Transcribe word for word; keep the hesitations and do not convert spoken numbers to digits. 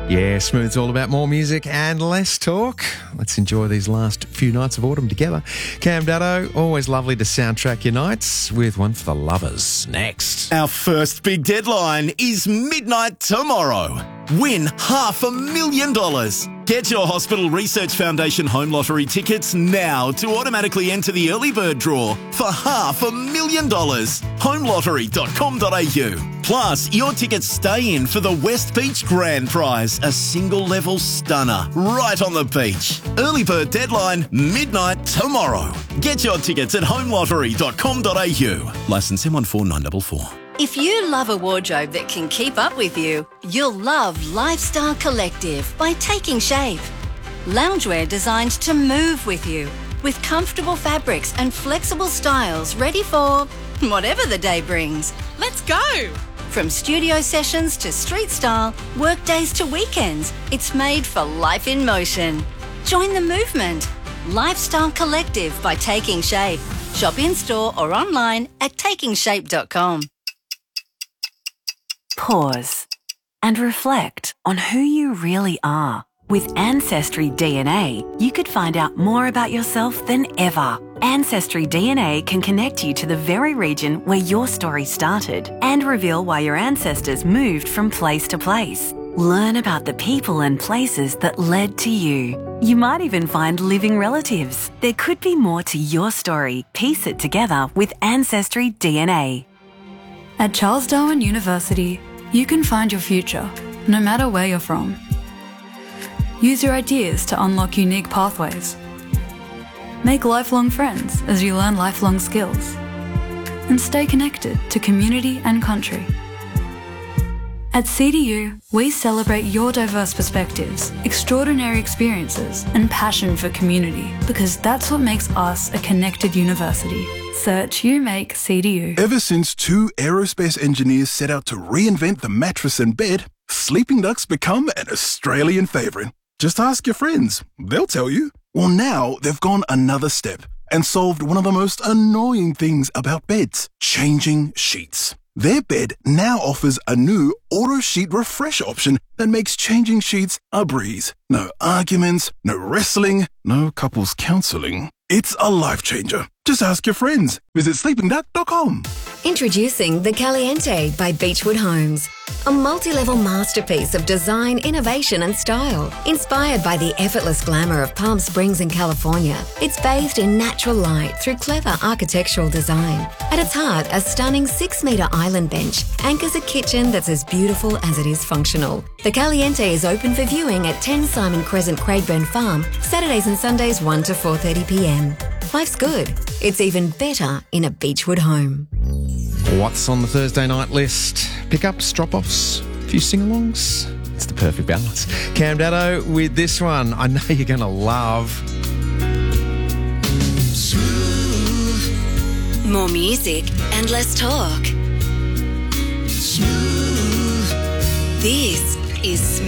Yeah, Smooth's all about more music and less talk. Let's enjoy these last few nights of autumn together. Cam Dado, always lovely to soundtrack your nights with one for the lovers. Next. Our first big deadline is midnight tomorrow. Win half a million dollars. Get your Hospital Research Foundation Home Lottery tickets now to automatically enter the early bird draw for half a million dollars. home lottery dot com dot a u. Plus, your tickets stay in for the West Beach Grand Prize, a single-level stunner right on the beach. Early bird deadline, midnight tomorrow. Get your tickets at home lottery dot com dot a u. Licence M one four nine four four. If you love a wardrobe that can keep up with you, you'll love Lifestyle Collective by Taking Shape. Loungewear designed to move with you, with comfortable fabrics and flexible styles ready for whatever the day brings. Let's go! From studio sessions to street style, work days to weekends, it's made for life in motion. Join the movement. Lifestyle Collective by Taking Shape. Shop in-store or online at taking shape dot com. Pause and reflect on who you really are. With Ancestry D N A, you could find out more about yourself than ever. Ancestry D N A can connect you to the very region where your story started and reveal why your ancestors moved from place to place. Learn about the people and places that led to you. You might even find living relatives. There could be more to your story. Piece it together with Ancestry D N A. At Charles Darwin University, you can find your future, no matter where you're from. Use your ideas to unlock unique pathways. Make lifelong friends as you learn lifelong skills. And stay connected to community and country. At C D U, we celebrate your diverse perspectives, extraordinary experiences, and passion for community, because that's what makes us a connected university. Search You Make C D U. Ever since two aerospace engineers set out to reinvent the mattress and bed, sleeping ducks become an Australian favourite. Just ask your friends, they'll tell you. Well, now they've gone another step and solved one of the most annoying things about beds, changing sheets. Their bed now offers a new auto sheet refresh option that makes changing sheets a breeze. No arguments, no wrestling, no couples counselling. It's a life changer. Just ask your friends. Visit sleeping duck dot com. Introducing the Caliente by Beechwood Homes. A multi-level masterpiece of design, innovation and style. Inspired by the effortless glamour of Palm Springs in California, it's bathed in natural light through clever architectural design. At its heart, a stunning six-metre island bench anchors a kitchen that's as beautiful as it is functional. The Caliente is open for viewing at ten Simon Crescent, Craigburn Farm, Saturdays and Sundays one to four thirty p m. Life's good. It's even better in a Beechwood home. What's on the Thursday night list? Pickups, drop-offs, a few sing-alongs. It's the perfect balance. Cam Dado with this one. I know you're going to love. Smooth. More music and less talk. Smooth. This is Smooth.